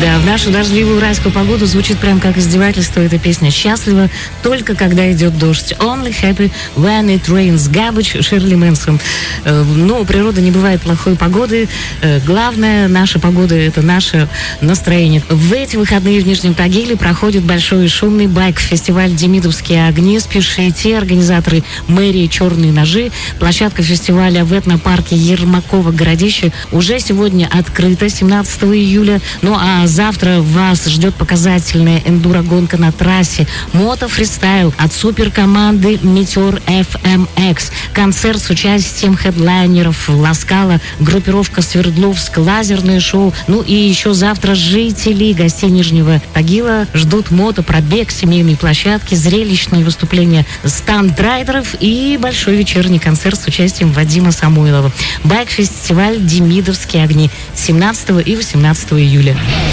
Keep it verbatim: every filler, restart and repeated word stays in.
Да, в нашу дождливую райскую погоду звучит прям как издевательство эта песня. Счастлива только когда идет дождь. Only happy when it rains. Garbage, Ширли Мэнсон. Ну, у природы не бывает плохой погоды. Главное, наша погода — это наше настроение. В эти выходные в Нижнем Тагиле проходит большой и шумный байк-фестиваль «Демидовские огни». Спешите, организаторы мэрии «Черные ножи». Площадка фестиваля в этнопарке Ермакова-Городище уже сегодня открыта, семнадцатого июля. Ну а завтра вас ждет показательная эндуро-гонка на трассе. Мото-фристайл от суперкоманды Meteor эф эм экс. Концерт с участием хедлайнеров Ласкала, группировка Свердловск, лазерное шоу. Ну и еще завтра жители гостей Нижнего Тагила ждут мото-пробег, семейные площадки, зрелищные выступления станд-райдеров и большой вечерний концерт с участием Вадима Самойлова. Байк-фестиваль «Демидовские огни» семнадцатого и восемнадцатого июля.